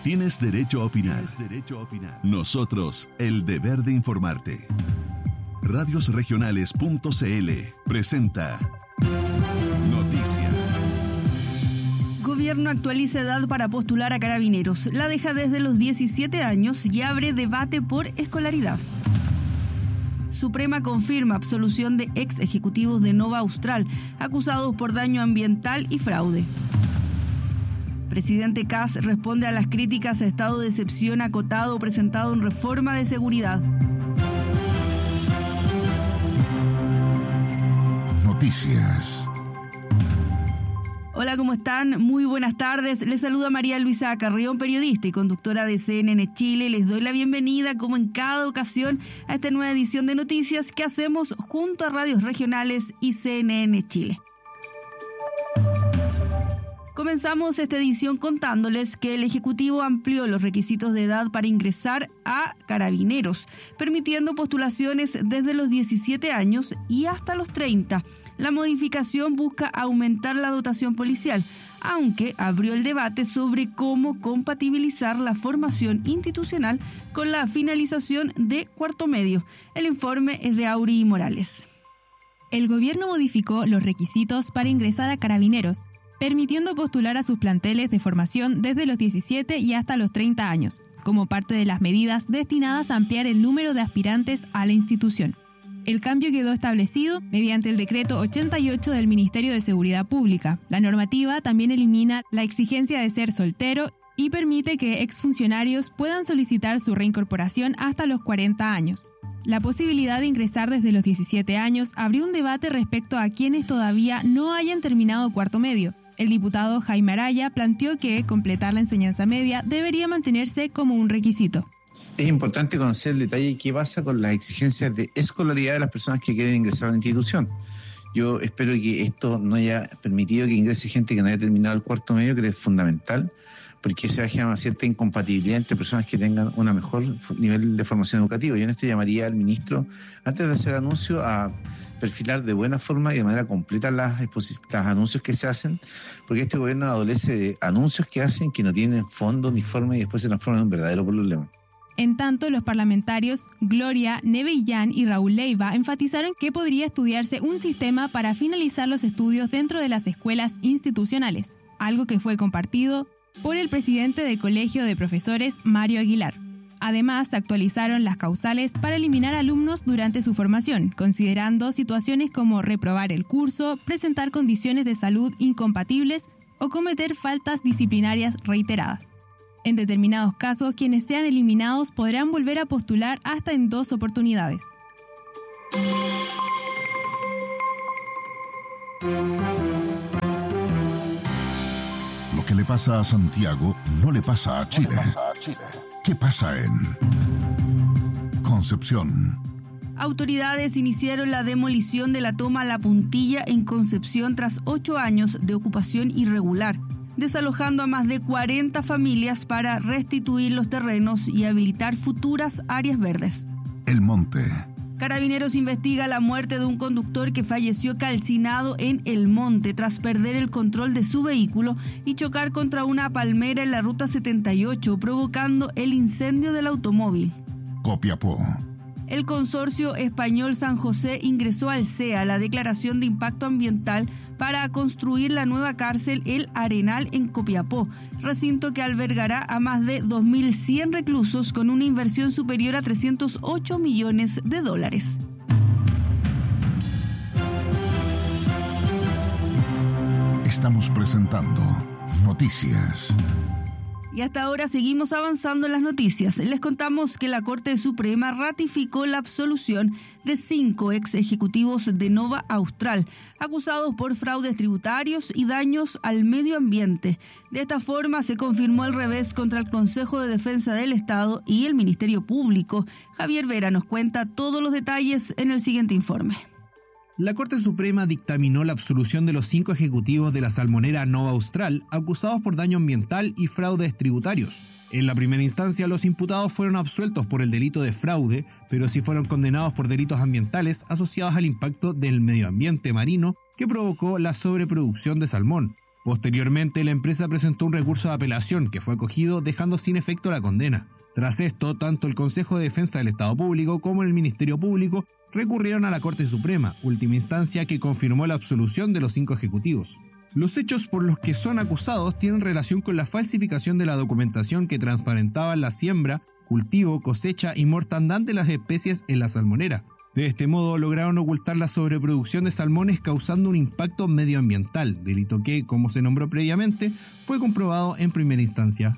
Tienes derecho a opinar. Nosotros, el deber de informarte. Radiosregionales.cl presenta Noticias. Gobierno actualiza edad para postular a carabineros. La deja desde los 17 años y abre debate por escolaridad. Suprema confirma absolución de ex ejecutivos de Nova Austral, acusados por daño ambiental y fraude. Presidente Kast responde a las críticas a estado de excepción acotado presentado en reforma de seguridad. Noticias. Hola, ¿cómo están? Muy buenas tardes. Les saluda María Luisa Carrión, periodista y conductora de CNN Chile. Les doy la bienvenida, como en cada ocasión, a esta nueva edición de noticias que hacemos junto a Radios Regionales y CNN Chile. Comenzamos esta edición contándoles que el Ejecutivo amplió los requisitos de edad para ingresar a carabineros, permitiendo postulaciones desde los 17 años y hasta los 30. La modificación busca aumentar la dotación policial, aunque abrió el debate sobre cómo compatibilizar la formación institucional con la finalización de cuarto medio. El informe es de Auri Morales. El gobierno modificó los requisitos para ingresar a carabineros, permitiendo postular a sus planteles de formación desde los 17 y hasta los 30 años, como parte de las medidas destinadas a ampliar el número de aspirantes a la institución. El cambio quedó establecido mediante el decreto 88 del Ministerio de Seguridad Pública. La normativa también elimina la exigencia de ser soltero y permite que exfuncionarios puedan solicitar su reincorporación hasta los 40 años. La posibilidad de ingresar desde los 17 años abrió un debate respecto a quienes todavía no hayan terminado cuarto medio. El diputado Jaime Araya planteó que completar la enseñanza media debería mantenerse como un requisito. Es importante conocer el detalle de qué pasa con las exigencias de escolaridad de las personas que quieren ingresar a la institución. Yo espero que esto no haya permitido que ingrese gente que no haya terminado el cuarto medio, que es fundamental, porque se va a generar una cierta incompatibilidad entre personas que tengan un mejor nivel de formación educativa. Yo en esto llamaría al ministro, antes de hacer anuncio, a perfilar de buena forma y de manera completa los anuncios que se hacen, porque este gobierno adolece de anuncios que hacen que no tienen fondo ni forma y después se transforman en un verdadero problema. En tanto, los parlamentarios Gloria Nevellán y Raúl Leiva enfatizaron que podría estudiarse un sistema para finalizar los estudios dentro de las escuelas institucionales, algo que fue compartido por el presidente del Colegio de Profesores, Mario Aguilar. Además, se actualizaron las causales para eliminar alumnos durante su formación, considerando situaciones como reprobar el curso, presentar condiciones de salud incompatibles o cometer faltas disciplinarias reiteradas. En determinados casos, quienes sean eliminados podrán volver a postular hasta en 2 oportunidades. Lo que le pasa a Santiago no le pasa a Chile. ¿Qué pasa en Concepción? Autoridades iniciaron la demolición de la toma La Puntilla en Concepción tras 8 años de ocupación irregular, desalojando a más de 40 familias para restituir los terrenos y habilitar futuras áreas verdes. El Monte. Carabineros investiga la muerte de un conductor que falleció calcinado en El Monte tras perder el control de su vehículo y chocar contra una palmera en la ruta 78, provocando el incendio del automóvil. Copiapó. El consorcio español San José ingresó al CEA la declaración de impacto ambiental para construir la nueva cárcel El Arenal en Copiapó, recinto que albergará a más de 2.100 reclusos con una inversión superior a $308 millones. Estamos presentando Noticias. Y hasta ahora seguimos avanzando en las noticias. Les contamos que la Corte Suprema ratificó la absolución de 5 ex ejecutivos de Nova Austral, acusados por fraudes tributarios y daños al medio ambiente. De esta forma se confirmó el revés contra el Consejo de Defensa del Estado y el Ministerio Público. Javier Vera nos cuenta todos los detalles en el siguiente informe. La Corte Suprema dictaminó la absolución de los 5 ejecutivos de la salmonera Nova Austral, acusados por daño ambiental y fraudes tributarios. En la primera instancia, los imputados fueron absueltos por el delito de fraude, pero sí fueron condenados por delitos ambientales asociados al impacto del medio ambiente marino que provocó la sobreproducción de salmón. Posteriormente, la empresa presentó un recurso de apelación que fue acogido, dejando sin efecto la condena. Tras esto, tanto el Consejo de Defensa del Estado Público como el Ministerio Público recurrieron a la Corte Suprema, última instancia que confirmó la absolución de los 5 ejecutivos. Los hechos por los que son acusados tienen relación con la falsificación de la documentación que transparentaba la siembra, cultivo, cosecha y mortandad de las especies en la salmonera. De este modo lograron ocultar la sobreproducción de salmones causando un impacto medioambiental, delito que, como se nombró previamente, fue comprobado en primera instancia.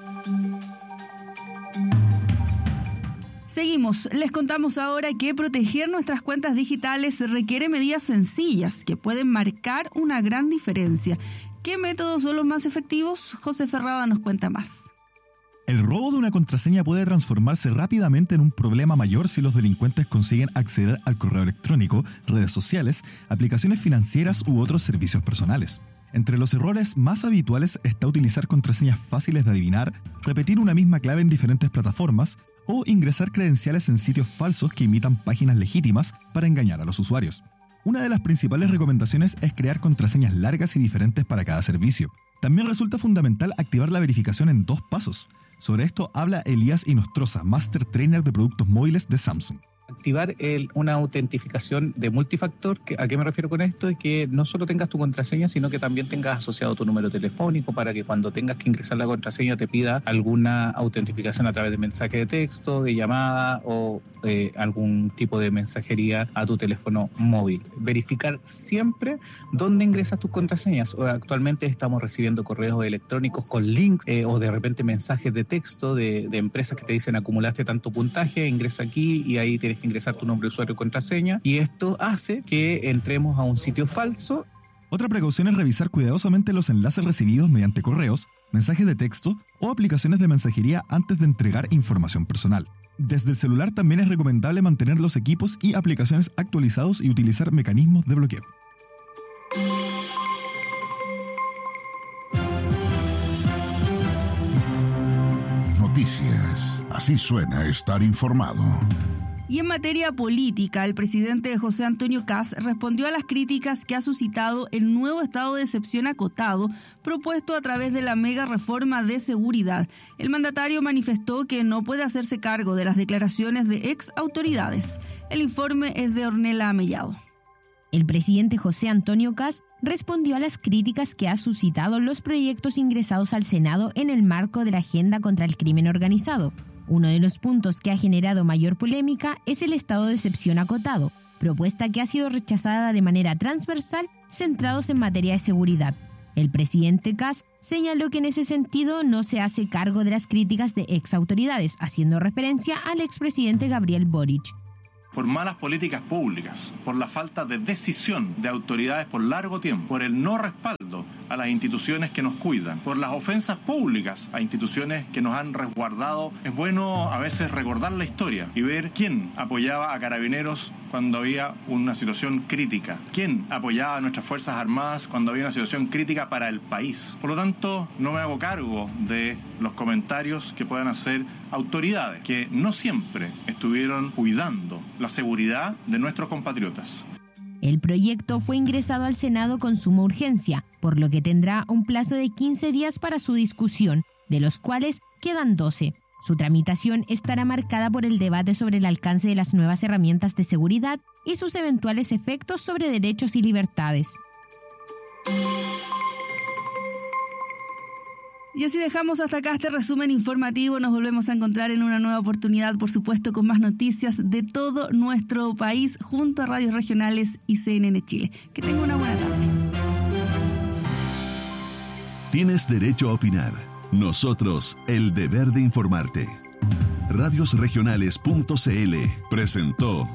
Seguimos. Les contamos ahora que proteger nuestras cuentas digitales requiere medidas sencillas que pueden marcar una gran diferencia. ¿Qué métodos son los más efectivos? José Ferrada nos cuenta más. El robo de una contraseña puede transformarse rápidamente en un problema mayor si los delincuentes consiguen acceder al correo electrónico, redes sociales, aplicaciones financieras u otros servicios personales. Entre los errores más habituales está utilizar contraseñas fáciles de adivinar, repetir una misma clave en diferentes plataformas o ingresar credenciales en sitios falsos que imitan páginas legítimas para engañar a los usuarios. Una de las principales recomendaciones es crear contraseñas largas y diferentes para cada servicio. También resulta fundamental activar la verificación en 2 pasos. Sobre esto habla Elías Inostroza, Master Trainer de productos móviles de Samsung. Activar una autentificación de multifactor. ¿A qué me refiero con esto? Es que no solo tengas tu contraseña, sino que también tengas asociado tu número telefónico para que cuando tengas que ingresar la contraseña te pida alguna autentificación a través de mensaje de texto, de llamada o algún tipo de mensajería a tu teléfono móvil. Verificar siempre dónde ingresas tus contraseñas. Actualmente estamos recibiendo correos electrónicos con links o de repente mensajes de texto de empresas que te dicen acumulaste tanto puntaje, ingresa aquí y ahí tienes que ingresar tu nombre de usuario y contraseña, y esto hace que entremos a un sitio falso. Otra precaución es revisar cuidadosamente los enlaces recibidos mediante correos, mensajes de texto o aplicaciones de mensajería antes de entregar información personal. Desde el celular también es recomendable mantener los equipos y aplicaciones actualizados y utilizar mecanismos de bloqueo. Noticias. Así suena estar informado. Y en materia política, el presidente José Antonio Kast respondió a las críticas que ha suscitado el nuevo estado de excepción acotado propuesto a través de la mega reforma de seguridad. El mandatario manifestó que no puede hacerse cargo de las declaraciones de ex autoridades. El informe es de Ornella Mellado. El presidente José Antonio Kast respondió a las críticas que ha suscitado los proyectos ingresados al Senado en el marco de la agenda contra el crimen organizado. Uno de los puntos que ha generado mayor polémica es el estado de excepción acotado, propuesta que ha sido rechazada de manera transversal, centrados en materia de seguridad. El presidente Kast señaló que en ese sentido no se hace cargo de las críticas de ex autoridades, haciendo referencia al expresidente Gabriel Boric. Por malas políticas públicas, por la falta de decisión de autoridades por largo tiempo, por el no respaldo a las instituciones que nos cuidan, por las ofensas públicas a instituciones que nos han resguardado. Es bueno a veces recordar la historia y ver quién apoyaba a Carabineros cuando había una situación crítica, quién apoyaba a nuestras Fuerzas Armadas cuando había una situación crítica para el país. Por lo tanto, no me hago cargo de los comentarios que puedan hacer autoridades que no siempre estuvieron cuidando la seguridad de nuestros compatriotas. El proyecto fue ingresado al Senado con suma urgencia, por lo que tendrá un plazo de 15 días para su discusión, de los cuales quedan 12. Su tramitación estará marcada por el debate sobre el alcance de las nuevas herramientas de seguridad y sus eventuales efectos sobre derechos y libertades. Y así dejamos hasta acá este resumen informativo. Nos volvemos a encontrar en una nueva oportunidad, por supuesto, con más noticias de todo nuestro país, junto a radios regionales y CNN Chile. Que tenga una buena tarde. Tienes derecho a opinar. Nosotros, el deber de informarte. Radiosregionales.cl presentó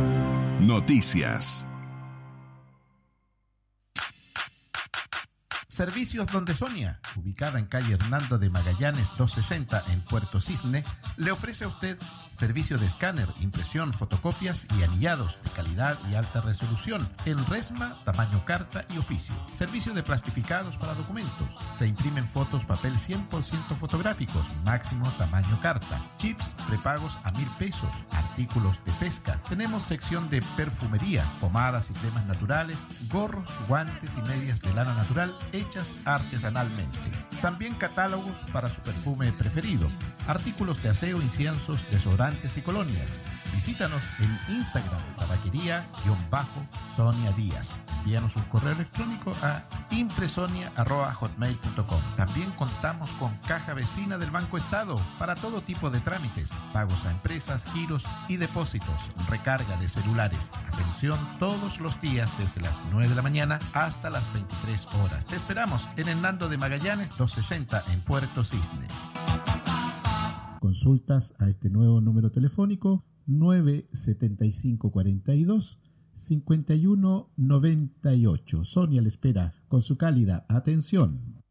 Noticias. Servicios Donde Sonia, ubicada en calle Hernando de Magallanes 260 en Puerto Cisne, le ofrece a usted servicio de escáner, impresión, fotocopias y anillados de calidad y alta resolución en resma, tamaño carta y oficio. Servicio de plastificados para documentos. Se imprimen fotos papel 100% fotográficos, máximo tamaño carta. Chips prepagos a 1.000 pesos. Artículos de pesca. Tenemos sección de perfumería, pomadas y cremas naturales, gorros, guantes y medias de lana natural hechas artesanalmente. También catálogos para su perfume preferido. Artículos de aseo, inciensos, desodorantes y colonias. Visítanos en Instagram, tabaquería_Sonia Díaz. Envíanos un correo electrónico a impresonia@hotmail.com. También contamos con caja vecina del Banco Estado para todo tipo de trámites, pagos a empresas, giros y depósitos, recarga de celulares. Atención todos los días desde las 9 de la mañana hasta las 23 horas. Te esperamos en Hernando de Magallanes 260 en Puerto Cisne. Consultas a este nuevo número telefónico 97542-5198. Sonia le espera con su cálida atención.